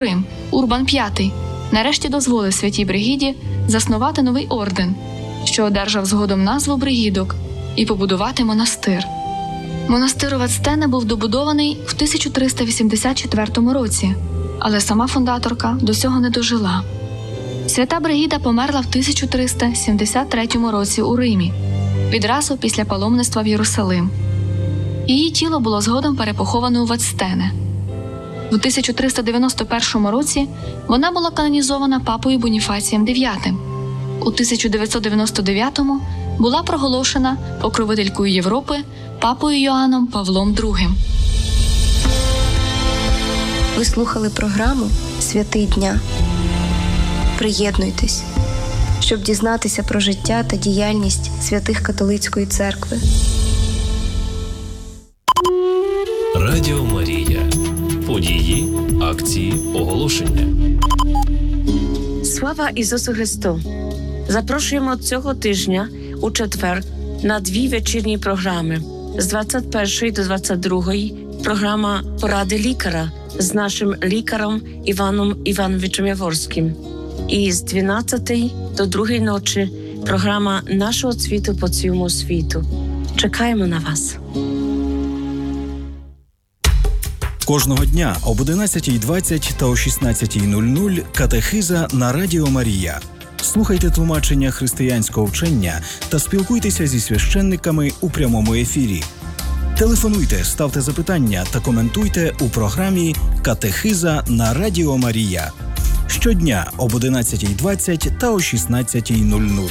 Рим Урбан V нарешті дозволив Святій Бригіді заснувати новий орден, що одержав згодом назву Бригідок, і побудувати монастир. Монастир у Вацтене був добудований в 1384 році, але сама фундаторка до цього не дожила. Свята Бригіда померла в 1373 році у Римі, відразу після паломництва в Єрусалим. Її тіло було згодом перепоховано у Вацтене. У 1391 році вона була канонізована папою Боніфацієм IX. У 1999 була проголошена покровителькою Європи папою Йоанном Павлом II. Ви слухали програму «Святий дня». Приєднуйтесь, щоб дізнатися про життя та діяльність святих католицької церкви. Радіо Марія. Події, акції, оголошення. Слава Ісусу Христу! Запрошуємо цього тижня у четвер на 2 вечірні програми. З 21 до 22 програма «Поради лікаря» з нашим лікарем Іваном Івановичем Яворським. І з 12 до 2 ночі програма «Нашого цвіту по цілому світу». Чекаємо на вас! Кожного дня об 11:20 та о 16:00 катехиза на Радіо Марія. Слухайте тлумачення християнського вчення та спілкуйтеся зі священниками у прямому ефірі. Телефонуйте, ставте запитання та коментуйте у програмі «Катехиза на Радіо Марія». Щодня об 11:20 та о 16:00.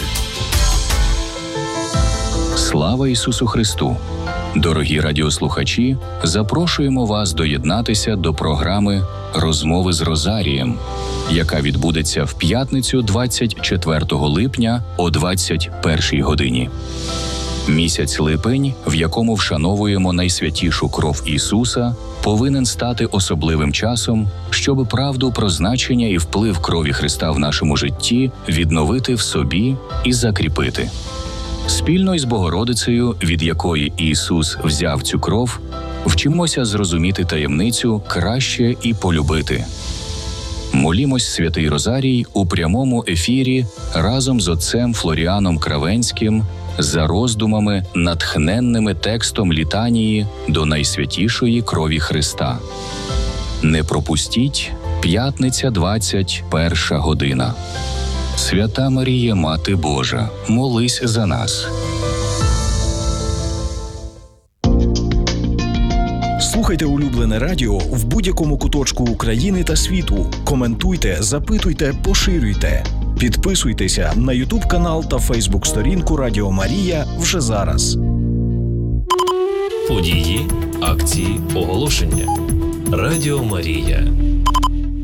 Слава Ісусу Христу! Дорогі радіослухачі, запрошуємо вас доєднатися до програми «Розмови з Розарієм», яка відбудеться в п'ятницю 24 липня о 21 годині. Місяць липень, в якому вшановуємо найсвятішу кров Ісуса, повинен стати особливим часом, щоб правду про значення і вплив крові Христа в нашому житті відновити в собі і закріпити. Спільно із Богородицею, від якої Ісус взяв цю кров, вчимося зрозуміти таємницю краще і полюбити. Молімось Святий Розарій у прямому ефірі разом з отцем Флоріаном Кравенським за роздумами, натхненними текстом літанії до найсвятішої крові Христа. Не пропустіть, п'ятниця, 21 година. Свята Марія, Мати Божа, молись за нас. Слухайте улюблене радіо в будь-якому куточку України та світу. Коментуйте, запитуйте, поширюйте. Підписуйтеся на YouTube-канал та Facebook-сторінку Радіо Марія вже зараз. Події, акції, оголошення. Радіо Марія.